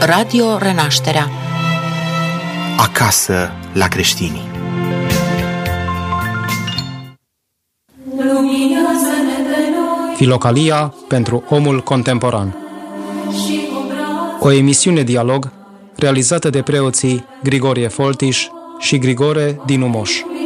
Radio Renașterea. Acasă la creștini. Filocalia pentru omul contemporan. O emisiune dialog realizată de preoții Grigorie Foltiș și Grigore din Umoș.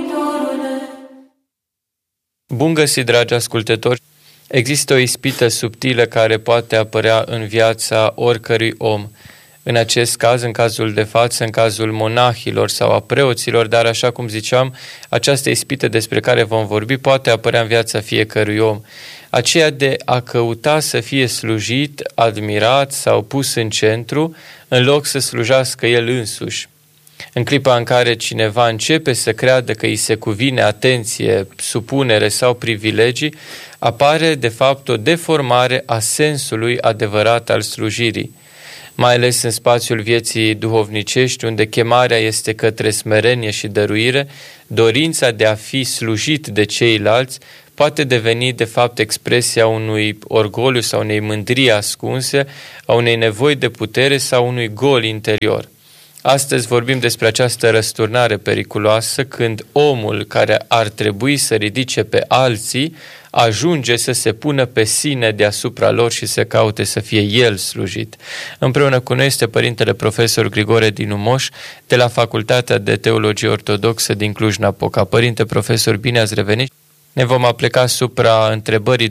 Bun găsit, dragi ascultători! Există o ispită subtilă care poate apărea în viața oricărui om. În acest caz, în cazul de față, în cazul monahilor sau a preoților, dar așa cum ziceam, această ispită despre care vom vorbi poate apărea în viața fiecărui om. Aceea de a căuta să fie slujit, admirat sau pus în centru, în loc să slujească el însuși. În clipa în care cineva începe să creadă că îi se cuvine atenție, supunere sau privilegii, apare de fapt o deformare a sensului adevărat al slujirii. Mai ales în spațiul vieții duhovnicești, unde chemarea este către smerenie și dăruire, dorința de a fi slujit de ceilalți poate deveni de fapt expresia unui orgoliu sau unei mândrii ascunse, a unei nevoi de putere sau unui gol interior. Astăzi vorbim despre această răsturnare periculoasă când omul care ar trebui să ridice pe alții ajunge să se pună pe sine deasupra lor și să caute să fie el slujit. Împreună cu noi este părintele profesor Grigore din Umoș de la Facultatea de Teologie Ortodoxă din Cluj-Napoca. Părinte profesor, bine ați revenit! Ne vom apleca asupra întrebării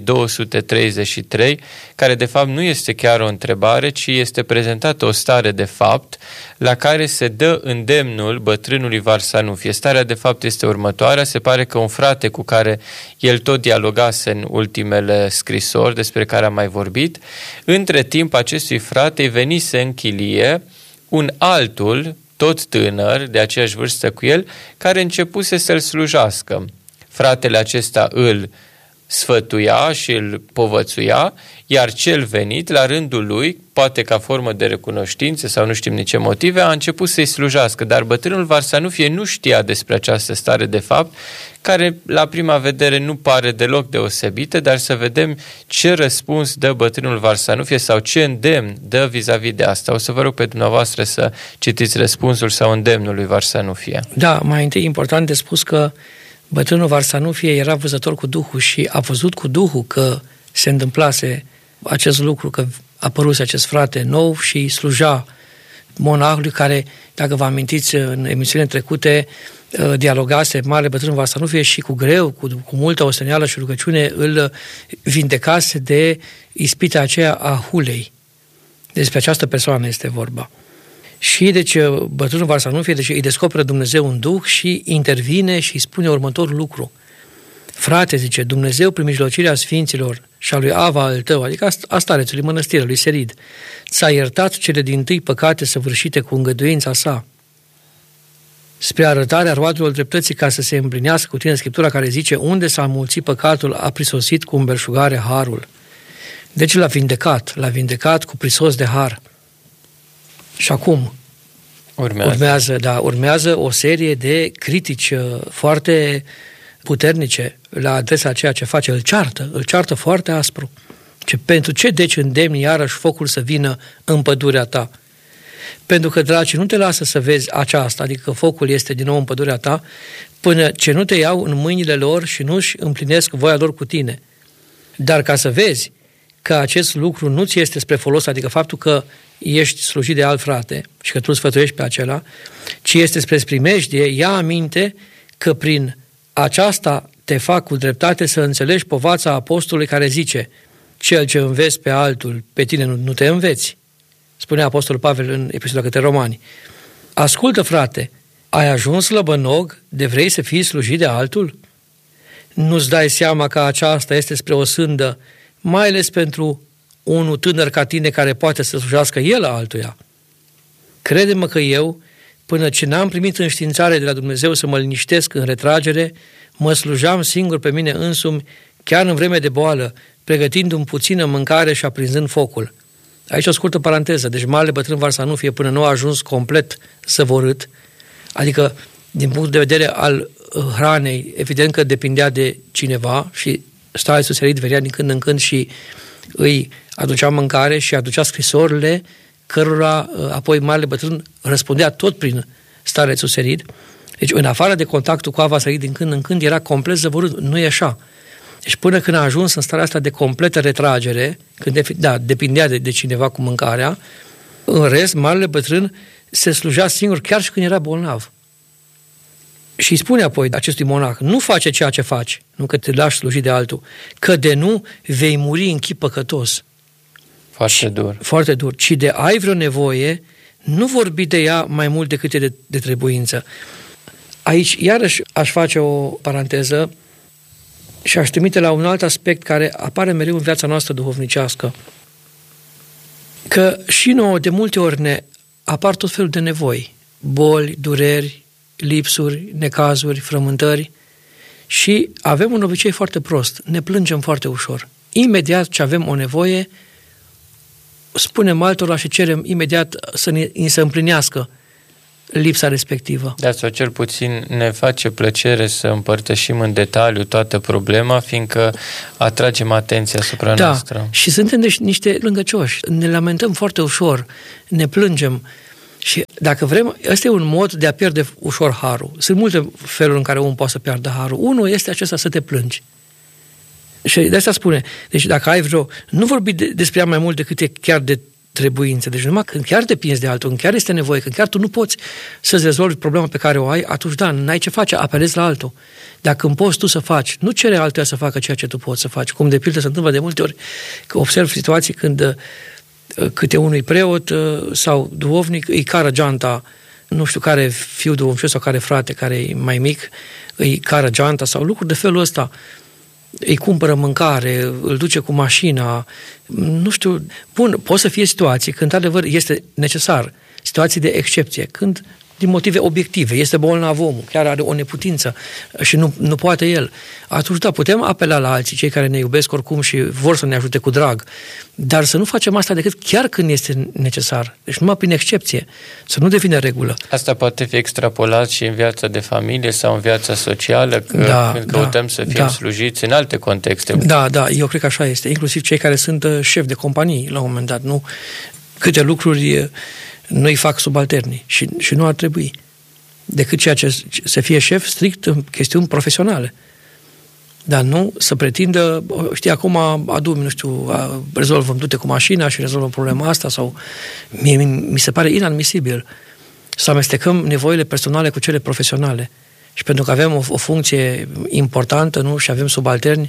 233, care de fapt nu este chiar o întrebare, ci este prezentată o stare de fapt la care se dă îndemnul bătrânului Varsanufie. Starea de fapt este următoarea: se pare că un frate cu care el tot dialogase în ultimele scrisori despre care am mai vorbit, între timp acestui frate îi venise în chilie un altul, tot tânăr, de aceeași vârstă cu el, care începuse să-l slujească. Fratele acesta îl sfătuia și îl povățuia, iar cel venit, la rândul lui, poate ca formă de recunoștință sau nu știm din ce motive, a început să-i slujească. Dar bătrânul Varsanufie nu știa despre această stare de fapt, care la prima vedere nu pare deloc deosebită, dar să vedem ce răspuns dă bătrânul Varsanufie sau ce îndemn dă vis-a-vis de asta. O să vă rog pe dumneavoastră să citiți răspunsul sau îndemnul lui Varsanufie. Da, mai întâi important de spus că bătrânul Varsanufie era văzător cu Duhul și a văzut cu Duhul că se întâmplase acest lucru, că apăruse acest frate nou și sluja monahului care, dacă vă amintiți, în emisiunile trecute, dialogase mare bătrânul Varsanufie și cu greu, cu multă osteneală și rugăciune, îl vindecase de ispita aceea a hulei. Despre această persoană este vorba. Și deci bătrânul Varsanufie îi descoperă Dumnezeu un duh și intervine și îi spune următorul lucru. Frate, zice, Dumnezeu prin mijlocirea sfinților și a lui Ava al tău, adică a starețului mănăstirii, lui Serid, ți-a iertat cele dintâi păcate săvârșite cu îngăduința sa, spre arătarea roadelor dreptății, ca să se împlinească cu tine Scriptura care zice: unde s-a mulțit păcatul, a prisosit cu îmbelșugare harul. Deci l-a vindecat cu prisos de har. Și acum urmează o serie de critici foarte puternice la adresa a ceea ce face. Îl ceartă foarte aspru. Pentru ce deci îndemni iarăși focul să vină în pădurea ta? Pentru că, dragi, nu te lasă să vezi aceasta, adică focul este din nou în pădurea ta, până ce nu te iau în mâinile lor și nu-și împlinesc voia lor cu tine. Dar ca să vezi că acest lucru nu ți este spre folos, adică faptul că ești slujit de alt frate și că tu îl sfătuiești pe acela, ci este spre primejdie, ia aminte că prin aceasta te fac cu dreptate să înțelegi povața apostolului care zice: cel ce înveți pe altul, pe tine nu te înveți. Spune apostolul Pavel în Epistola către Romani. Ascultă, frate, ai ajuns slăbănog de vrei să fii slujit de altul? Nu-ți dai seama că aceasta este spre o sândă, mai ales pentru unul tânăr ca tine care poate să slujească el altuia. Crede-mă că eu, până ce n-am primit înștiințare de la Dumnezeu să mă liniștesc în retragere, mă slujam singur pe mine însumi, chiar în vreme de boală, pregătindu-mi puțină mâncare și aprinzând focul. Aici o scurtă paranteză. Deci marele bătrân Varsanufie, până nu a ajuns complet săvorât, adică din punct de vedere al hranei, evident că depindea de cineva și starețul Serid venea din când în când și îi aducea mâncare și aducea scrisorile cărora apoi Marele Bătrân răspundea tot prin starețul sărit. Deci, în afară de contactul cu apa sărit din când în când, era complet zăvorât. Nu e așa. Deci, până când a ajuns în starea asta de completă retragere, când depindea de cineva cu mâncarea, în rest, Marele Bătrân se slujea singur, chiar și când era bolnav. Și îi spune apoi acestui monah, nu face ceea ce faci, nu că te lași sluji de altul, că de nu vei muri în chip păcătos. Foarte dur. Foarte dur. Ci de ai vreo nevoie, nu vorbi de ea mai mult decât e de trebuință. Aici, iarăși, aș face o paranteză și aș trimite la un alt aspect care apare mereu în viața noastră duhovnicească. Că și nouă, de multe ori, ne apar tot felul de nevoi, boli, dureri, lipsuri, necazuri, frământări și avem un obicei foarte prost, ne plângem foarte ușor. Imediat ce avem o nevoie, spunem altora și cerem imediat să se împlinească lipsa respectivă. Da, sau cel puțin ne face plăcere să împărtășim în detaliu toată problema, fiindcă atragem atenția asupra noastră. Și suntem niște plângăcioși. Ne lamentăm foarte ușor, ne plângem. Și dacă vrem, ăsta e un mod de a pierde ușor harul. Sunt multe feluri în care omul poate să piardă harul. Unul este acesta să te plângi. Și de asta spune, deci dacă ai nu vorbi despre ea mai mult decât e chiar de trebuință. Deci numai când chiar depinzi de altul, când chiar este nevoie, când chiar tu nu poți să-ți rezolvi problema pe care o ai, atunci da, n-ai ce face, apelezi la altul. Dacă îmi poți tu să faci, nu cere altuia să facă ceea ce tu poți să faci. Cum de pildă se întâmplă de multe ori, că observ situații când câte unui preot sau duhovnic îi cară geanta, nu știu care fiu duhovnicesc sau care frate, care e mai mic, îi cară geanta sau lucruri de felul ăsta. Îi cumpără mâncare, îl duce cu mașina, nu știu, bun, pot să fie situații când, într-adevăr, este necesar, situații de excepție, când, din motive obiective, este bolnav omul, chiar are o neputință și nu poate el. Atunci, da, putem apela la alții, cei care ne iubesc oricum și vor să ne ajute cu drag, dar să nu facem asta decât chiar când este necesar, deci numai prin excepție, să nu devină regulă. Asta poate fi extrapolat și în viața de familie sau în viața socială, când căutăm să fim slujiți în alte contexte. Da, eu cred că așa este, inclusiv cei care sunt șefi de companii, la un moment dat, nu? Câte lucruri nu-i fac subalternii și nu ar trebui, decât ceea ce să fie șef strict în chestiuni profesionale. Dar nu să pretindă, știi, acum adu-mi, nu știu, rezolvăm, du-te cu mașina și rezolvăm problema asta, sau mi se pare inadmisibil să amestecăm nevoile personale cu cele profesionale. Și pentru că avem o funcție importantă, nu, și avem subalterni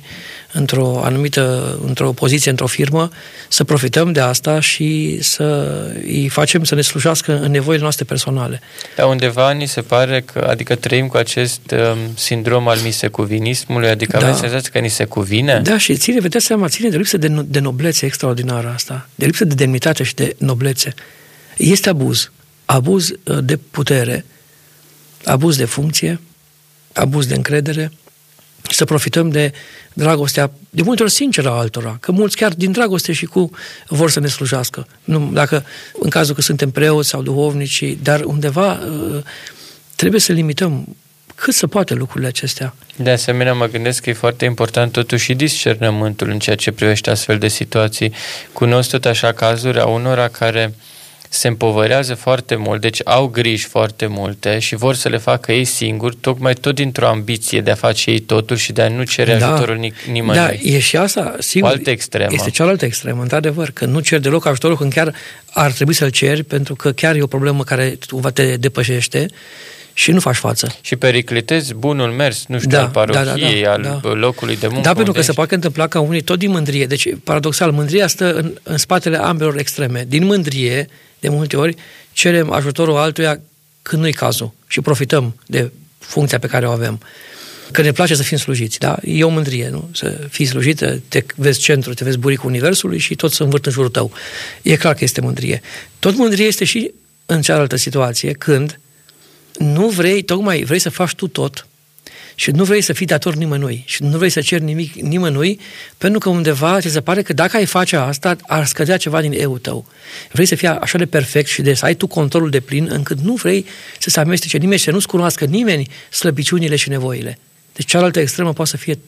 într-o poziție, într-o firmă, să profităm de asta și să îi facem să ne slujească în nevoile noastre personale. Dar undeva ni se pare că, adică trăim cu acest sindrom al misecuvinismului, adică avem senzația că ni se cuvine? Da, și ține de lipsă de noblețe extraordinară asta, de lipsă de demnitate și de noblețe. Este abuz de putere, abuz de funcție, abuz de încredere, să profităm de dragostea, de multe ori sinceră a altora, că mulți chiar din dragoste și vor să ne slujească. Nu, dacă, în cazul că suntem preoți sau duhovnici, dar undeva trebuie să limităm cât se poate lucrurile acestea. De asemenea, mă gândesc că e foarte important totuși și discernământul în ceea ce privește astfel de situații. Cunosc tot așa cazuri a unora care se împovărează foarte mult, deci au griji foarte multe și vor să le facă ei singuri, tot dintr-o ambiție de a face ei totul și de a nu cere ajutorul nimănui. Da, e și asta, sigur. O altă extremă. Este cealaltă extremă, într-adevăr, că nu ceri deloc ajutorul când chiar ar trebui să-l ceri, pentru că chiar e o problemă care cumva te depășește și nu faci față. Și periclitezi bunul mers, nu știu, al parohiei, al locului de muncă. Da, pentru că se poate întâmpla ca unii tot din mândrie. Deci, paradoxal, mândria stă în spatele ambelor extreme. Din mândrie, de multe ori, cerem ajutorul altuia când nu-i cazul și profităm de funcția pe care o avem. Că ne place să fim slujiți, da? E o mândrie, nu? Să fii slujită, te vezi centru, te vezi buricul universului și tot să învârt în jurul tău. E clar că este mândrie. Tot mândrie este și în cealaltă situație, când nu vrei, tocmai vrei să faci tu tot și nu vrei să fii dator nimănui și nu vrei să ceri nimic nimănui, pentru că undeva ți se pare că dacă ai face asta, ar scădea ceva din eu tău. Vrei să fii așa de perfect și de să ai tu controlul de plin, încât nu vrei să se amestece nimeni și să nu-ți cunoască nimeni slăbiciunile și nevoile. Deci cealaltă extremă poate să fie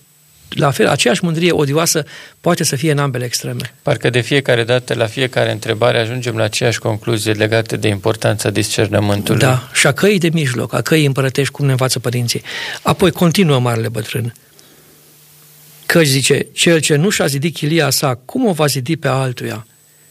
la fel, aceeași mândrie odioasă poate să fie în ambele extreme. Parcă de fiecare dată, la fiecare întrebare, ajungem la aceeași concluzie legată de importanța discernământului. Da, și a căii de mijloc, a căii împărătești, cum ne învață părinții. Apoi continuă Marele Bătrân. Căci zice, cel ce nu și-a zidit chilia sa, cum o va zidi pe altuia?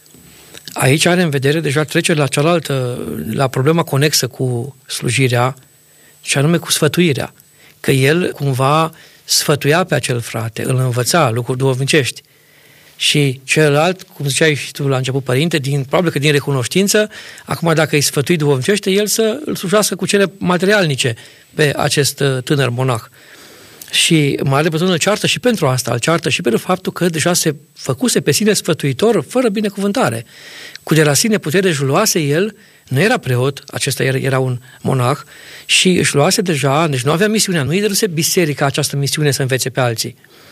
Aici are în vedere, deja trece la cealaltă, la problema conexă cu slujirea, și anume cu sfătuirea. Că el cumva sfătuia pe acel frate, îl învăța lucruri duhovnicești. Și celălalt, cum ziceai și tu la început, părinte, probabil că din recunoștință, acum dacă îi sfătui duhovnicește, el să îl slujească cu cele materialnice pe acest tânăr monah. Și Marele Bătrân îl ceartă și pentru asta, îl ceartă și pentru faptul că deja se făcuse pe sine sfătuitor fără binecuvântare. Cu de la sine putere își luase el, nu era preot, acesta era un monah, și își luase deja, deci nu avea misiunea, nu îi dăduse biserica această misiune să învețe pe alții.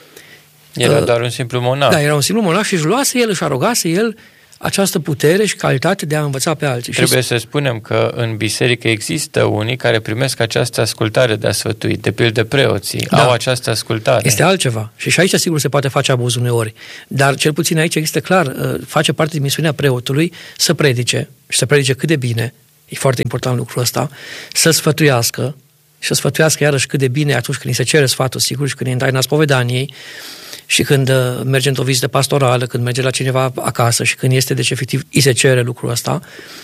Era doar un simplu monah. Da, era un simplu monah și își luase el, își arogase el această putere și calitate de a învăța pe alții. Trebuie să spunem că în biserică există unii care primesc această ascultare de a sfătui, de pildă preoții, au această ascultare. Este altceva. Și aici sigur se poate face abuz uneori. Dar cel puțin aici există clar, face parte din misiunea preotului să predice și să predice cât de bine, e foarte important lucrul ăsta, să sfătuiască și să sfătuiască iarăși cât de bine atunci când îi se cere sfatul, sigur, și când e în taina spovedaniei, și când merge într-o vizită pastorală, când merge la cineva acasă și când este, deci efectiv, îi se cere lucrul ăsta,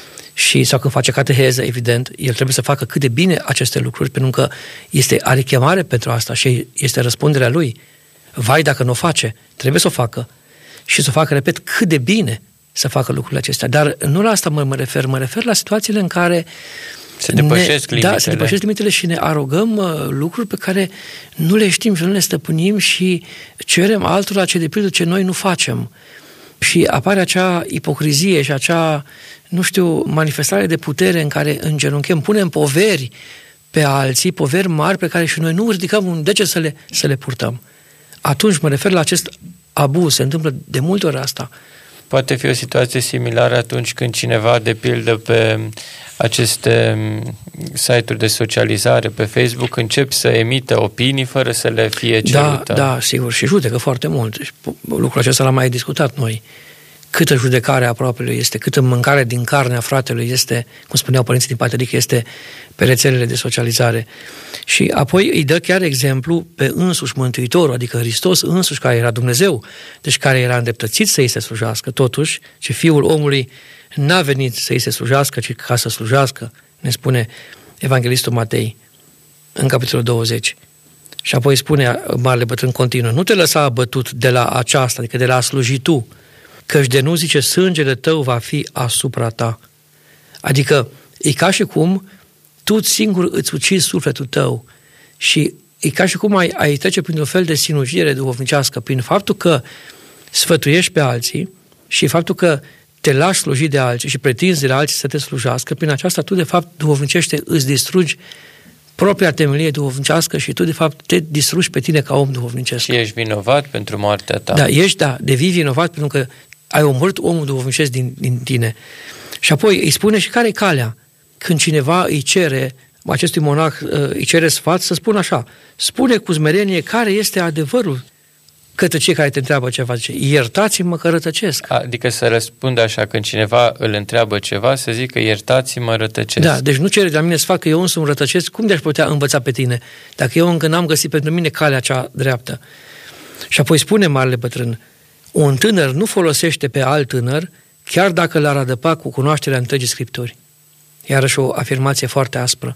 sau când face cateheză, evident, el trebuie să facă cât de bine aceste lucruri, pentru că are chemare pentru asta și este răspunderea lui. Vai dacă nu o face, trebuie să o facă. Și să o facă, repet, cât de bine să facă lucrurile acestea. Dar nu la asta mă refer la situațiile în care se depășesc limitele. Da, se depășesc limitele și ne arogăm lucruri pe care nu le știm și nu le stăpânim și cerem altora ce de pildă ce noi nu facem. Și apare acea ipocrizie și acea, manifestare de putere în care îngenunchem, punem poveri pe alții, poveri mari pe care și noi nu ridicăm un deget să le purtăm. Atunci mă refer la acest abuz, se întâmplă de multe ori asta. Poate fi o situație similară atunci când cineva, de pildă, pe aceste site-uri de socializare, pe Facebook, încep să emită opinii fără să le fie cerută. Da, sigur, și judecă foarte mult. Lucrul acesta l-am mai discutat noi. Câtă judecare aproapelui este, câtă mâncare din carnea fratelui este, cum spuneau părinții din Pateric, este pe rețelele de socializare. Și apoi îi dă chiar exemplu pe însuși Mântuitorul, adică Hristos însuși, care era Dumnezeu, deci care era îndreptățit să îi se slujească, totuși, și Fiul omului n-a venit să îi se slujească, ci ca să slujească, ne spune Evanghelistul Matei în capitolul 20. Și apoi spune Marele Bătrân continuă, nu te lăsa abătut de la aceasta, adică de la a sluji tu, căci de nu, zice, sângele tău va fi asupra ta. Adică e ca și cum tu singur îți ucizi sufletul tău și e ca și cum ai trece printr-un fel de sinucidere duhovnicească prin faptul că sfătuiești pe alții și faptul că te lași sluji de alții și pretinzi de la alții să te slujească, prin aceasta tu de fapt duhovnicește îți distrugi propria temelie duhovnicească și tu de fapt te distrugi pe tine ca om duhovnicesc. Și ești vinovat pentru moartea ta. Da, devii vinovat pentru că ai omorât omul duhovnicesc din tine. Și apoi îi spune și care e calea. Când cineva îi cere, acestui monah îi cere sfat, să spună așa, spune cu smerenie care este adevărul către cei care te întreabă ceva. Zice, iertați-mă că rătăcesc. Adică să răspundă așa, când cineva îl întreabă ceva, să zică iertați-mă, rătăcesc. Da, deci nu cere de la mine sfat că eu însumi rătăcesc, cum de-aș putea învăța pe tine, dacă eu încă n-am găsit pentru mine calea cea dreaptă. Și apoi spune Marele Bătrân, un tânăr nu folosește pe alt tânăr, chiar dacă l-ar adăpa cu cunoașterea întregii Scripturi. Iarăși o afirmație foarte aspră.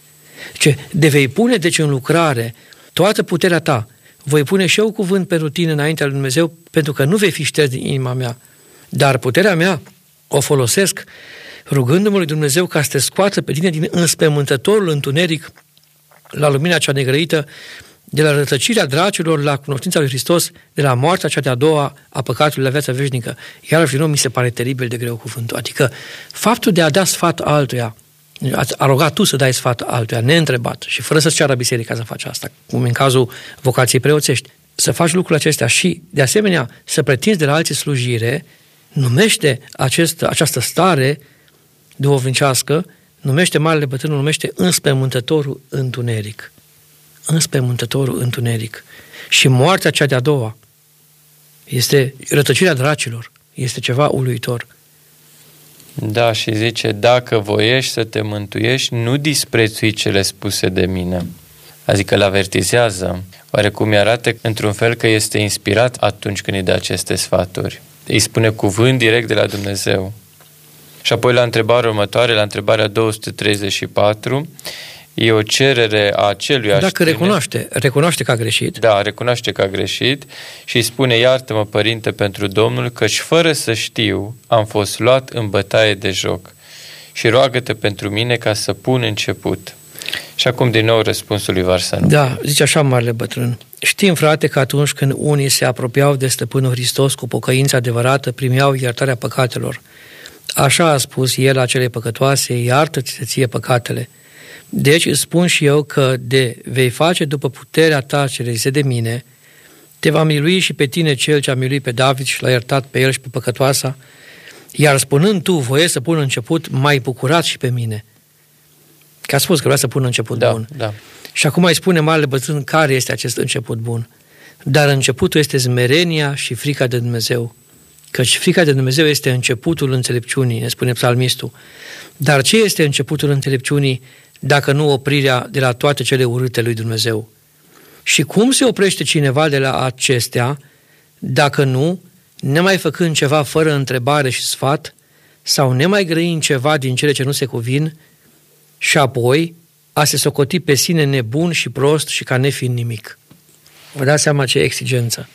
De vei pune, deci, în lucrare toată puterea ta, voi pune și eu cuvânt pentru tine înaintea lui Dumnezeu, pentru că nu vei fi șters din inima mea. Dar puterea mea o folosesc rugându-mă lui Dumnezeu ca să te scoată pe tine din înspăimântătorul întuneric la lumina cea negrăită, de la rătăcirea dracilor la cunoștința lui Hristos, de la moartea cea de-a doua a păcatului la viața veșnică. Iarăși din nou mi se pare teribil de greu cuvântul. Adică faptul de a da sfat altuia, a rugat tu să dai sfat altuia, neîntrebat și fără să-ți ceară biserica să faci asta, cum în cazul vocației preoțești, să faci lucrurile acestea și, de asemenea, să pretinzi de la alții slujire, numește această stare duhovnicească, numește Marele Bătrân, numește înspăimântătorul întuneric. Înspăimântătorul întuneric. Și moartea cea de-a doua este rătăcirea dracilor. Este ceva uluitor. Da, și zice, dacă voiești să te mântuiești, nu disprețui cele spuse de mine. Adică îl avertizează. Oarecum îi arată într-un fel că este inspirat atunci când îi dă aceste sfaturi. Îi spune cuvânt direct de la Dumnezeu. Și apoi la întrebarea următoare, la întrebarea 234, e o cerere a aceluiași. Dacă recunoaște că a greșit. Da, recunoaște că a greșit și îi spune, iartă-mă, Părinte, pentru Domnul, căci fără să știu am fost luat în bătaie de joc și roagă-te pentru mine ca să pun început. Și acum din nou răspunsul lui Varsanu. Da, zice așa marele bătrân. Știm, frate, că atunci când unii se apropiau de Stăpânul Hristos cu pocăință adevărată, primeau iertarea păcatelor. Așa a spus el acelei păcătoase, iartă-ți ție păcatele. Deci îți spun și eu că de vei face după puterea ta ce reiese de mine, te va milui și pe tine cel ce a miluit pe David și l-a iertat pe el și pe păcătoasa, iar spunând tu, voie să pun început, m-ai bucurat și pe mine. Că a spus că vrea să pună început bun. Da. Și acum îi spune marele bătrân care este acest început bun. Dar începutul este smerenia și frica de Dumnezeu. Căci frica de Dumnezeu este începutul înțelepciunii, ne spune psalmistul. Dar ce este începutul înțelepciunii dacă nu oprirea de la toate cele urâte lui Dumnezeu? Și cum se oprește cineva de la acestea, dacă nu, nemai făcând ceva fără întrebare și sfat, sau nemai grăind ceva din cele ce nu se cuvin, și apoi a se socoti pe sine nebun și prost și ca nefiind nimic. Vă dați seama ce exigență.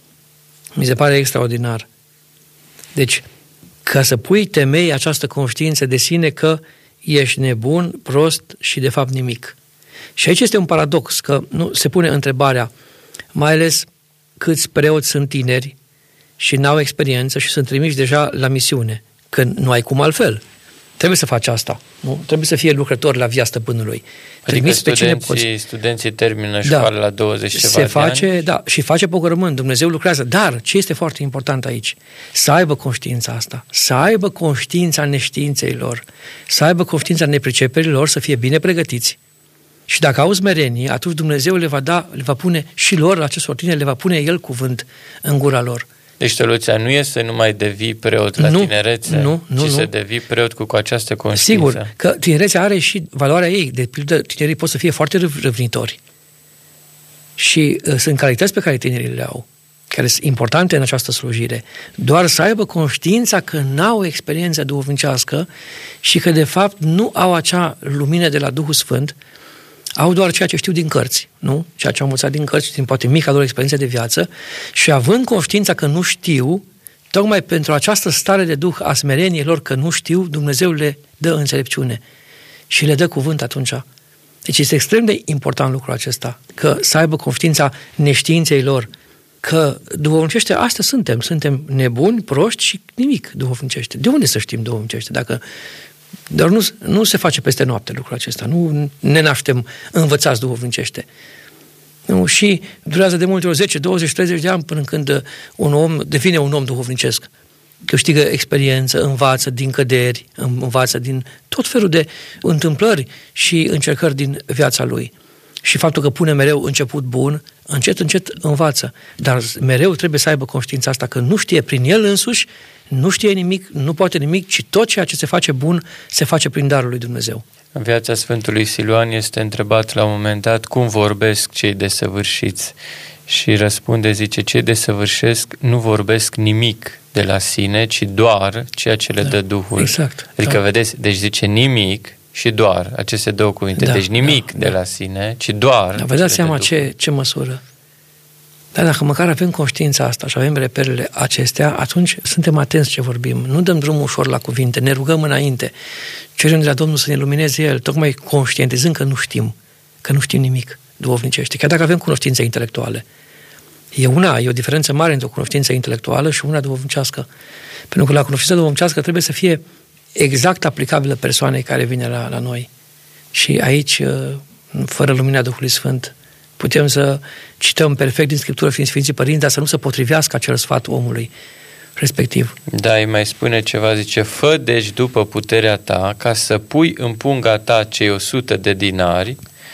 Mi se pare extraordinar. Deci, ca să pui temei această conștiință de sine că ești nebun, prost și de fapt nimic. Și aici este un paradox, că nu se pune întrebarea, mai ales câți preoți sunt tineri și n-au experiență și sunt trimiși deja la misiune, că nu ai cum altfel. Trebuie să faci asta, nu? Trebuie să fie lucrător la via stăpânului. Adică studenții termină școala la 20 ceva de ani. Da, și face pogorământ, Dumnezeu lucrează. Dar ce este foarte important aici? Să aibă conștiința asta, să aibă conștiința neștiinței lor, să aibă conștiința nepriceperii lor, să fie bine pregătiți. Și dacă au smerenie, atunci Dumnezeu le va pune și lor, acestor tineri, le va pune El cuvânt în gura lor. Deci soluția nu este să nu mai devii preot la tinerețe, ci să devii preot cu această conștiință. Sigur, că tinerețea are și valoarea ei. De pildă, tinerii pot să fie foarte răvnitori. Și sunt calități pe care tinerii le au, care sunt importante în această slujire. Doar să aibă conștiința că n-au experiență duhovnicească și că, de fapt, nu au acea lumină de la Duhul Sfânt, au doar ceea ce știu din cărți, nu? Ceea ce au învățat din cărți, din poate mica lor experiență de viață, și având conștiința că nu știu, tocmai pentru această stare de duh a smereniei lor că nu știu, Dumnezeu le dă înțelepciune și le dă cuvânt atunci. Deci este extrem de important lucrul acesta, că să aibă conștiința neștiinței lor, că duhovnicește, asta suntem nebuni, proști și nimic duhovnicește. De unde să știm duhovnicește? Dar nu se face peste noapte lucrul acesta. Nu ne naștem învățați duhovnicește. Nu? Și durează de multe ori 10, 20, 30 de ani până când un om devine un om duhovnicesc. Câștigă experiență, învață din căderi, învață din tot felul de întâmplări și încercări din viața lui. Și faptul că pune mereu început bun, încet, încet învață. Dar mereu trebuie să aibă conștiința asta că nu știe prin el însuși, nu știe nimic, nu poate nimic, ci tot ceea ce se face bun se face prin darul lui Dumnezeu. În viața Sfântului Siluan este întrebat la un moment dat cum vorbesc cei desăvârșiți și răspunde, zice, cei desăvârșesc nu vorbesc nimic de la sine, ci doar ceea ce le dă Duhul. Exact. Adică vedeți, deci zice nimic și doar, aceste două cuvinte. Deci nimic de la sine, ci doar. Vă dați seama ce măsură. Dar dacă măcar avem conștiința asta și avem reperele acestea, atunci suntem atenți ce vorbim. Nu dăm drumul ușor la cuvinte, ne rugăm înainte. Cerem de la Domnul să ne lumineze El, tocmai conștientizând că nu știm nimic duhovnicește, chiar dacă avem cunoștințe intelectuale. E o diferență mare între o cunoștință intelectuală și una duhovnicească. Pentru că la cunoștința duhovnicească trebuie să fie exact aplicabilă persoanei care vine la noi. Și aici, fără lumina Duhului Sfânt, putem să cităm perfect din Scriptură fiind Sfinții Părinți, dar să nu se potrivească acel sfat omului respectiv. Da, îi mai spune ceva, zice, fă deci după puterea ta ca să pui în punga ta cei 100 de dinari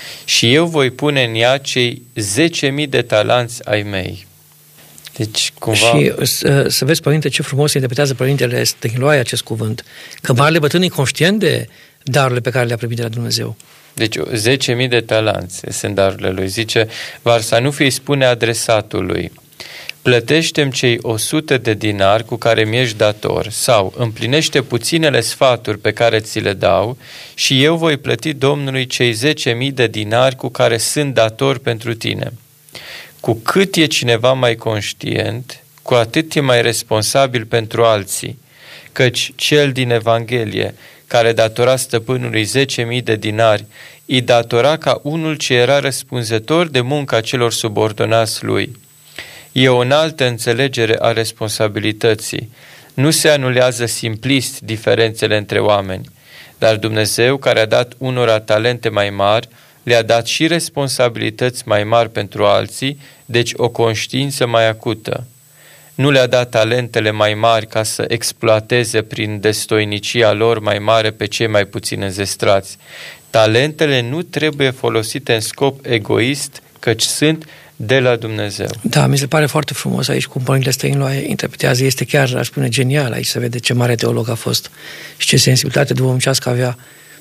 și eu voi pune în ea cei 10.000 de talanți ai mei. Deci, cumva... Și să vezi, Părinte, ce frumos interpretează Părintele Stăniloae acest cuvânt, că Marele Bătrân e conștient de darurile pe care le-a primit de la Dumnezeu. Deci 10.000 de talanți sunt darurile lui. Zice, Varsa, nu fi spune adresatului, plătește-mi cei 100 de dinari cu care mi-ești dator, sau împlinește puținele sfaturi pe care ți le dau și eu voi plăti Domnului cei 10.000 de dinari cu care sunt dator pentru tine. Cu cât e cineva mai conștient, cu atât e mai responsabil pentru alții, căci cel din Evanghelie, care datora stăpânului 10.000 de dinari, îi datora ca unul ce era răspunzător de munca celor subordonați lui. E o înaltă înțelegere a responsabilității. Nu se anulează simplist diferențele între oameni, dar Dumnezeu, care a dat unora talente mai mari, le-a dat și responsabilități mai mari pentru alții, deci o conștiință mai acută. Nu le-a dat talentele mai mari ca să exploateze prin destoinicia lor mai mare pe cei mai puțin înzestrați. Talentele nu trebuie folosite în scop egoist, căci sunt de la Dumnezeu. Da, mi se pare foarte frumos aici cum Părintele Stăniloae interpretează. Este chiar, aș spune, genial aici să vede ce mare teolog a fost și ce sensibilitate duhovnicească avea.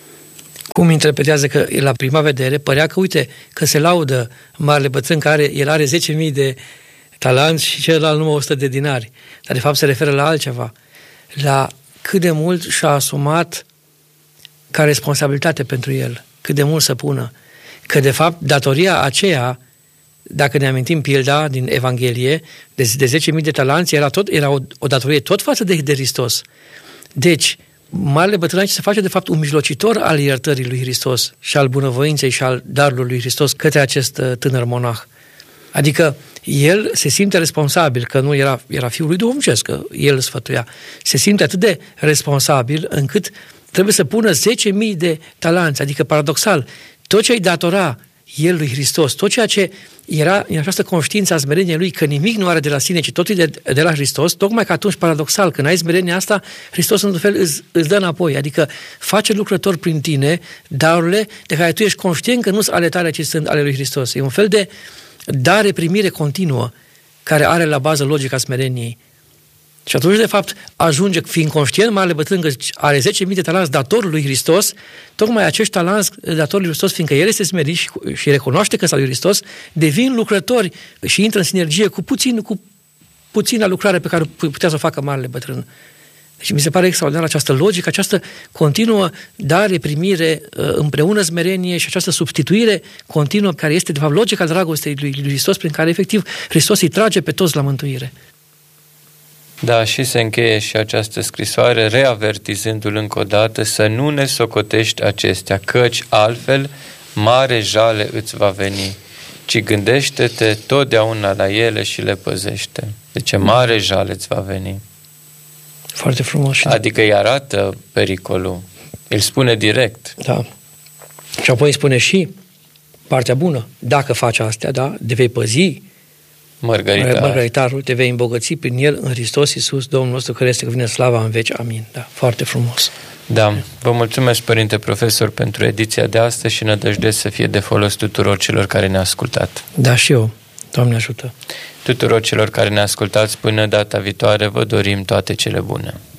Cum interpretează că la prima vedere părea că, uite, că se laudă Marele Bătrân, care el are 10.000 de talanți și celălalt numai 100 de dinari. Dar de fapt se referă la altceva. La cât de mult și-a asumat ca responsabilitate pentru el. Cât de mult să pună. Că de fapt datoria aceea, dacă ne amintim pilda din Evanghelie, de 10.000 de talanți, era o datorie tot față de Hristos. Deci, Marele Bătrân aici se face de fapt un mijlocitor al iertării lui Hristos și al bunăvoinței și al darului lui Hristos către acest tânăr monah. Adică el se simte responsabil, că nu era fiul lui duhovnicesc, că el îl sfătuia. Se simte atât de responsabil încât trebuie să pună 10.000 de talanți, adică paradoxal, tot ce îi datora el lui Hristos, tot ceea ce era în această conștiință a smereniei lui, că nimic nu are de la sine, ci totul e de la Hristos, tocmai că atunci, paradoxal, când ai smerenia asta, Hristos într-un fel îți dă înapoi, adică face lucrător prin tine darurile de care tu ești conștient că nu sunt ale tale, ci sunt ale lui Hristos. E un fel de dare-primire continuă care are la bază logica smereniei. Și atunci, de fapt, ajunge, fiind conștient, Marele Bătrân, că are 10.000 de talanți datorul lui Hristos, tocmai acești talanți datorul lui Hristos, fiindcă el este smerit și recunoaște că sunt lui Hristos, devin lucrători și intră în sinergie cu puțina lucrare pe care putea să o facă Marele Bătrân. Deci mi se pare extraordinar această logică, această continuă dare, primire, împreună smerenie și această substituire continuă, care este, de fapt, logica dragostei lui Hristos, prin care, efectiv, Hristos îi trage pe toți la mântuire. Da, și se încheie și această scrisoare reavertizându-l încă o dată să nu ne socotești acestea, căci altfel mare jale îți va veni, ci gândește-te totdeauna la ele și le păzește. Deci mare jale îți va veni. Foarte frumos. Adică îi arată pericolul. Îl spune direct. Da. Și apoi spune și partea bună. Dacă faci astea, da, de vei păzi mărgăritarul, te vei îmbogăți prin el în Hristos Iisus, Domnul nostru, care este cuvine slava în veci. Amin. Da, foarte frumos. Da, vă mulțumesc, Părinte Profesor, pentru ediția de astăzi și nădăjduiesc să fie de folos tuturor celor care ne-au ascultat. Da, și eu. Doamne ajută! Tuturor celor care ne ascultați până data viitoare, vă dorim toate cele bune.